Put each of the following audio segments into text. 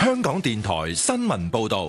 香港電台新聞報道。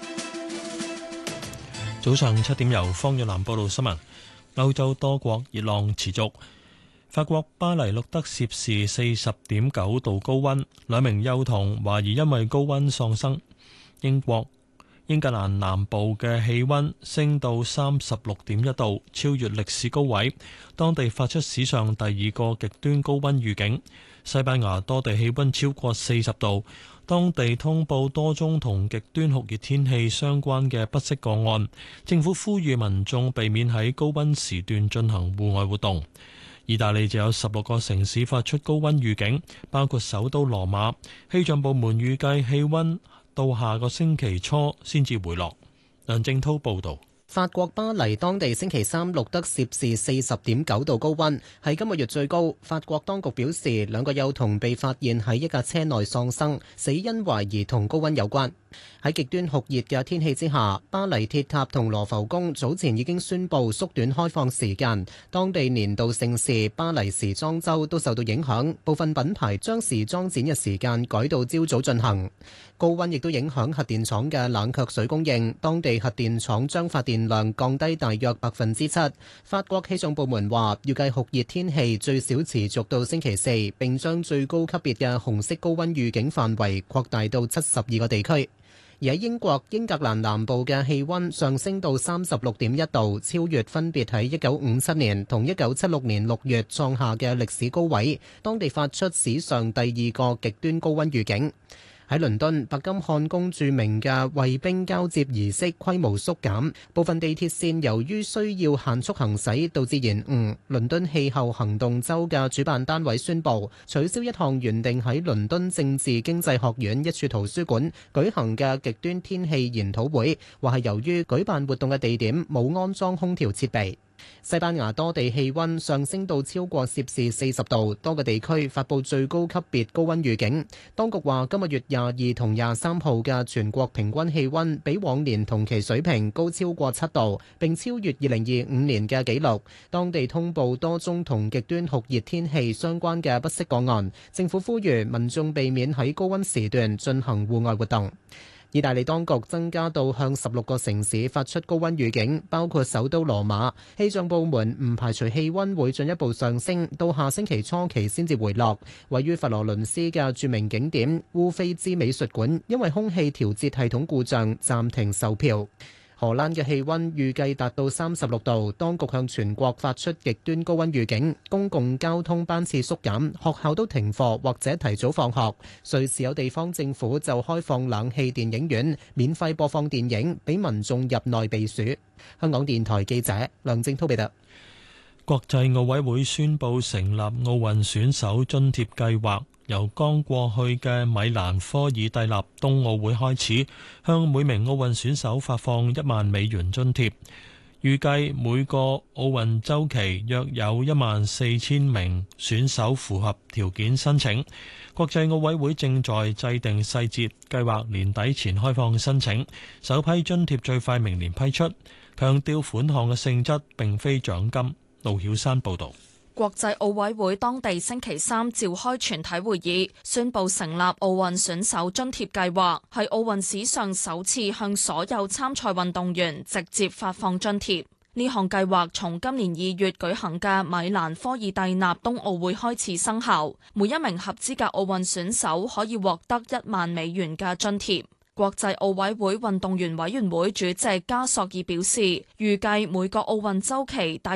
早上7點，由方若南報道新聞。歐洲多國熱浪持續，法國巴黎錄得攝氏40.9度高溫，2名幼童懷疑因為高溫喪生。英格蘭南部嘅氣溫升到36.1度，超越歷史高位，當地發出史上第2個極端高溫預警。西班牙多地氣溫超過40度，當地通報多宗同極端酷熱天氣相關嘅不適個案。政府呼籲民眾避免喺高溫時段進行戶外活動。意大利就有16個城市發出高溫預警，包括首都羅馬。氣象部門預計氣溫到下個星期初先至回落。梁正濤報道。 法國巴黎當地星期三錄得攝氏40.9度高溫，係今個月最高。法國當局表示，2個幼童被發現喺一架車內喪生，死因懷疑同高溫有關。喺極端酷熱嘅天氣之下，巴黎鐵塔同羅浮宮早前已經宣布縮短開放時間，當地年度盛事巴黎時裝週都受到影響，部分品牌將時裝展嘅時間改到朝早進行。高溫亦都影響核電廠嘅冷卻水供應，當地核電廠將發電量降低大約7%。法國氣象部門話，預計酷熱天氣最少持續到星期四，並將最高級別嘅紅色高溫預警範圍擴大到72個地區。而喺英國，英格蘭南部嘅氣溫上升到36.1度，超越分別喺1957年同1976年6月創下嘅歷史高位，當地發出史上第2個極端高溫預警。喺倫敦，白金漢宮著名嘅衛兵交接儀式規模縮減，部分地鐵線由於需要限速行駛，導致延誤。倫敦氣候行動週嘅主辦單位宣布取消一項原定喺倫敦政治經濟學院一處圖書館舉行嘅極端天氣研討會，話係由於舉辦活動嘅地點冇安裝空調設備。西班牙多地氣溫上升到超過攝氏40度，多個地區發布最高級別高溫預警。當局話今個月22同23號嘅全國平均氣溫比往年同期水平高超過7度，並超越2025年嘅紀錄。當地通報多宗同極端酷熱天氣相關嘅不適個案，政府呼籲民眾避免喺高溫時段進行戶外活動。意大利當局增加到向16個城市發出高溫預警，包括首都羅馬。氣象部門唔排除氣溫會進一步上升，到下星期初期先至回落。位於佛羅倫斯嘅著名景點烏菲茲美術館，因為空氣調節系統故障暫停售票。荷蘭嘅氣溫預計達到36度，當局向全國發出極端高溫預警，公共交通班次縮減，學校都停課或者提早放學。瑞士有地方政府就開放冷氣電影院，免費播放電影，俾民眾入內避暑。香港電台記者梁正滔報道。 國際奧委會宣布成立奧運選手津貼計劃，由剛過去嘅米蘭科爾蒂納冬奧會開始，向每名奧運選手發放1萬美元津貼。預計每個奧運週期約有14000名選手符合條件申請。國際奧委會正在制定細節，計劃年底前開放申請，首批津貼最快明年批出。強調款項嘅性質並非獎金。盧曉山報道。 國際奧委會當地星期三召開全體會議，宣布成立奧運選手津貼計劃，係奧運史上首次向所有參賽運動員直接發放津貼。呢項計劃從今年2月舉行嘅米蘭科爾蒂納冬奧會開始生效，每一名合資格奧運選手可以獲得1萬美元嘅津貼。國際奧委會運動員委員會主席加索爾表示，預計每個奧運週期大